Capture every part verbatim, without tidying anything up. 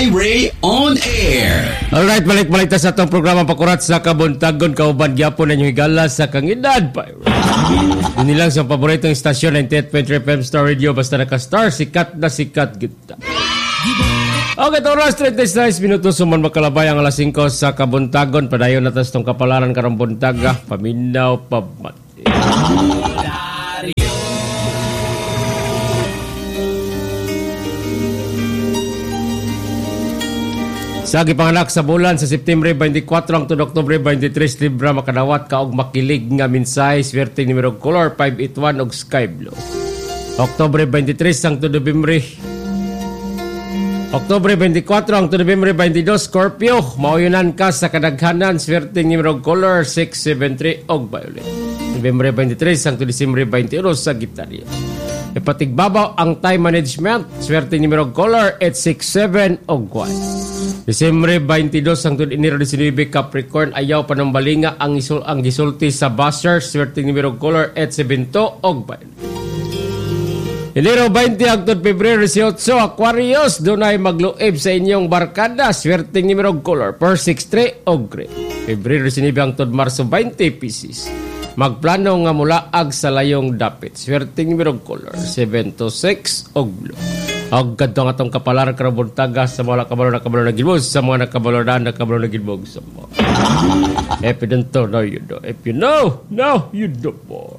Ray on Air. Alright, balik-balik ta sa itong programa Pakurat sa Kabuntagon. Kauban gyapon na yung higala sa Kangidad. Yun nilang sa paboritong istasyon ninety-eight point three F M Star Radio. Basta naka-star, sikat na sikat kita. Okay, ito oras, thirty-six minutos suman makalabay ang alas singko sa Kabuntagon. Padayon na tas itong kapalaran karang buntaga. Paminaw, pamati. Sa gipanganak sa bulan sa September twenty-four hangtod Oktubre twenty-three, libra makadawat ka og makilig nga mensahe, swerte numero color five eighty-one og sky blue. Oktubre twenty-three hangtod Nobyembre Oktubre twenty-four hangtod Nobyembre twenty-two, Scorpio, mauyonan ka sa kadaghanan, swerte numero color six seventy-three og violet. Nobyembre twenty-three hangtod Disyembre twenty-one, Sagittario. Ipatigbabaw ang time management, swerte numero color eight sixty-seven og white. Disyembre twenty-two hangtod Enero nineteen, Capricorn, ayaw panambalinga ang isul ang gisulti sa buzzer, swerte numero color eight seventy-two og violet. Enero twenty hangtod Pebrero eighteen, Aquarius, dunay magluib sa inyong barkada, swerte numero color four sixty-three og gray. Pebrero nineteen hangtod Marso twenty, Pisces, magplano nga mulaag sa layong dapit, swerte numero color seven twenty-six og blue. Og kadto nga atong kapalaran karong buntaga sa mga nakabalo na kabalo na gilbog, sa mga nakabalo na nakabalo na gilbog sa mga. If you don't know, you do. If you know, no, you don't more.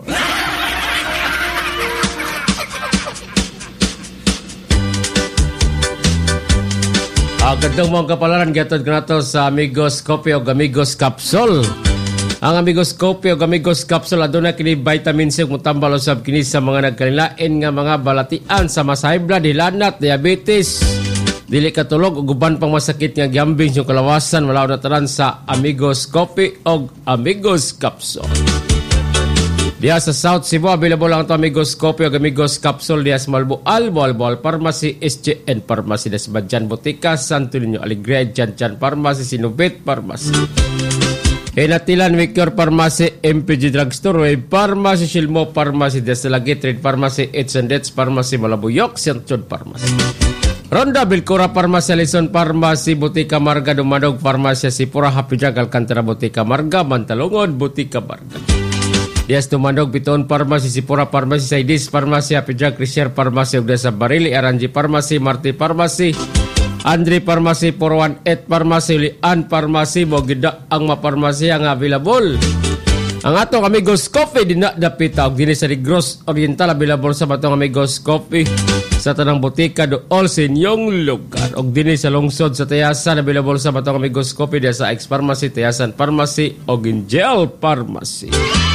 Ang kadtong mga kapalaran gatod kanato sa Amigos Coffee o Amigos Capsule. Ang Amigos Coffee o Amigos Capsule aduna kini vitamin C kung tambal usab kini sa mga nagkanilain nga mga balatian sa mas high blood, hilanat, diabetes, dili katulog ug uban pang masakit nga gambing yung kalawasan, wala na tanan sa Amigos Coffee o Amigos Capsule. Diya sa South Cebu, available lang ito Amigos Coffee o Amigos Capsule diya sa Malboal, Boal-Boal Pharmacy, S J N Pharmacy, Desbadjan Botica, Santo Niño, Alegria, Jan-Jan Pharmacy, Sinubit Pharmacy, Hinatilan, Victor Pharmacy, M P G Drugstore, Wave Pharmacy, Shilmo Pharmacy, Desalagi, Trade Pharmacy, It's and Dets Pharmacy, Malabuyok, Sentod Pharmacy, Ronda, Bilcora Pharmacy, Alison Pharmacy, Butika Marga, Dumadog Pharmacy, Sipura, Happy Drug, Alcantara, Butika Marga, Mantalungod, Butika Marga. Dias Dumadog, Piton Pharmacy, Sipura Pharmacy, Saidis Pharmacy, Happy Drug, Risher Pharmacy, Ugdesa Barili, Aranji Pharmacy, Marti Pharmacy, Andre Pharmacy, four one eight Pharmacy, Lian Pharmacy, Bogida ang ma-pharmacy ang available. Ang atong Amigos Coffee dinadapita og dinhi sa Negros Oriental, available sa batong Amigos Coffee sa tanang botika do all sa inyong lugar. Og dinhi sa lungsod sa Tayasan, available sa batong Amigos Coffee diya sa X Pharmacy, Tayasan Pharmacy og Angel Pharmacy.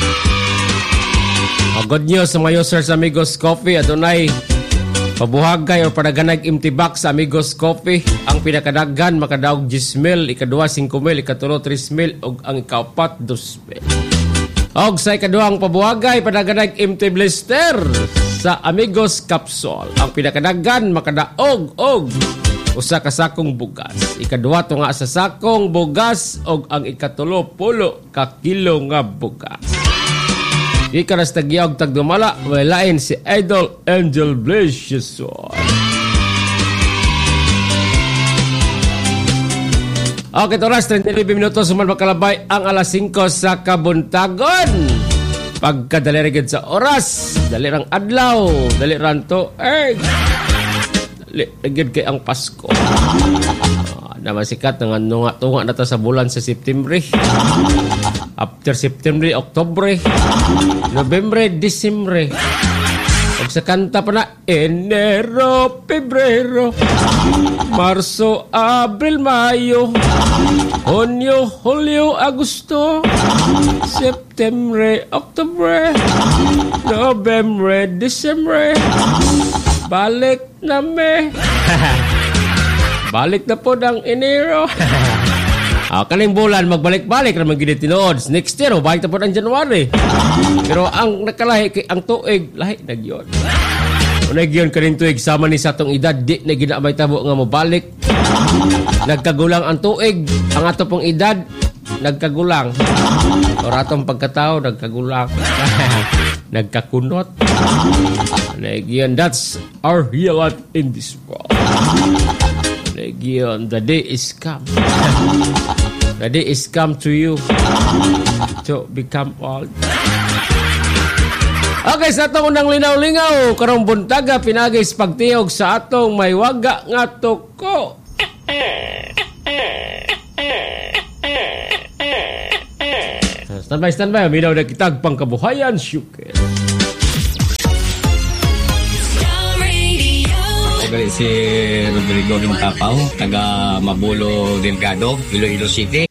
Ang good news sa mga users sa Amigos Coffee, adunay pabuhagay o padaganag empty box sa Amigos Coffee. Ang pinakadaghan makadaog ten mil, ikaduha five mil, ikatulo three mil, og ang ikaapat two mil. Og sa ikaduhang pabuhagay padaganag empty blister sa Amigos Capsule. Ang pinakadaghan makadaog og usa ka sakong bugas, ikaduha to nga sa sakong bugas, og ang ikatulo pulo ka kilo nga bugas. Ikaras tagyawag tagdumala, walain si Idol Angel Blazison. Okay, ito oras, thirty-five minutos, suman makalabay ang alas singko sa Kabuntagon. Pagkadalirigid sa oras, dalirang adlaw, daliran to, eh, dalirigid kay ang Pasko. Uh, naman sikat, tunga na ta sa bulan sa September. After September, Oktubre, Nobyembre, Disyembre. Pag sa kanta pa na, Enero, Pebrero, Marso, Abril, Mayo, Hunyo, Hulyo, Agosto, September, Oktubre, Nobyembre, Disyembre, balik na me. Balik na po ng Enero. Ah, kaning bulan magbalik-balik naman gid tinuod. Next year, balik ta po ang January. Pero ang nakalahi kay ang tuig, lahi na gyud. Una gyud kaning tuig sama ni sa atong edad, di na gid na may tabo nga mobalik. Nagkagulang ang tuig, ang ato pong edad nagkagulang. Or atong pagkatao nagkagulang. Nagkakunot. Nagyan, that's our real life in this world. Legion, the day is come. The day is come to you to become old. Okay, sa atong unang linaw-lingaw, karong buntaga pinagis pagtiyog sa atong may waga nga tuko. Standby, standby, minaw na kitag pangkabuhayan, syuker. Si Rodrigo Hintapaw, taga Mabulo Delgado, Iloilo City.